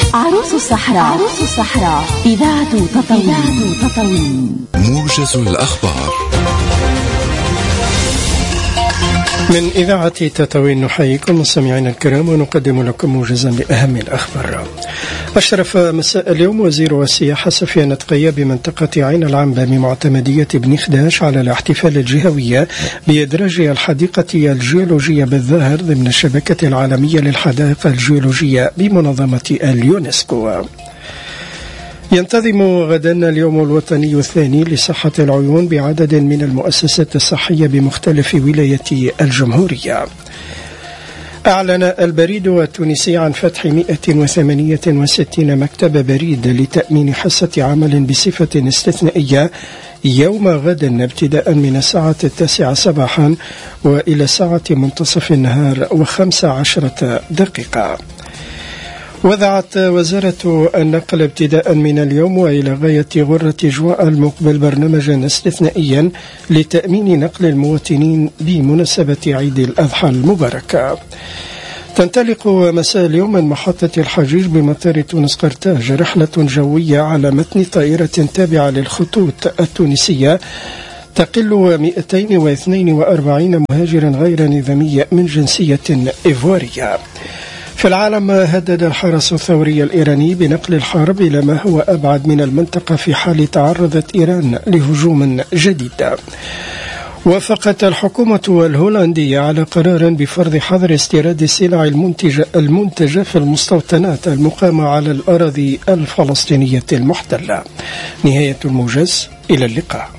عروس الصحراء إذاعة تطاوين. موجز الأخبار من إذاعة تطاوين. نحييكم مستمعينا الكرام ونقدم لكم موجزا لأهم الأخبار. أشرف مساء اليوم وزير السياحة سفيان تقية بمنطقة عين العنبة بمعتمدية بن خداش على الاحتفال الجهوي بإدراج الحديقة الجيولوجية بالظاهر ضمن الشبكة العالمية للحدائق الجيولوجية بمنظمة اليونسكو. ينتظم غدا اليوم الوطني الثاني لصحة العيون بعدد من المؤسسات الصحية بمختلف ولايات الجمهورية. أعلن البريد التونسي عن فتح 168 مكتب بريد لتأمين حصة عمل بصفة استثنائية يوم غد ابتداء من الساعة 9 صباحا وإلى ساعة منتصف النهار و15 دقيقة. وضعت وزارة النقل ابتداء من اليوم وإلى غاية غرة جواء المقبل برنامجا استثنائيا لتأمين نقل المواطنين بمناسبة عيد الأضحى المبارك. تنطلق مساء اليوم من محطة الحجيج بمطار تونس قرطاج رحلة جوية على متن طائرة تابعة للخطوط التونسية تقل 242 مهاجرا غير نظامي من جنسية إيفوارية. في العالم، هدد الحرس الثوري الإيراني بنقل الحرب إلى ما هو أبعد من المنطقة في حال تعرضت إيران لهجوم جديد. وافقت الحكومة الهولندية على قرار بفرض حظر استيراد السلع المنتجة في المستوطنات المقامة على الأراضي الفلسطينية المحتلة. نهاية الموجز، إلى اللقاء.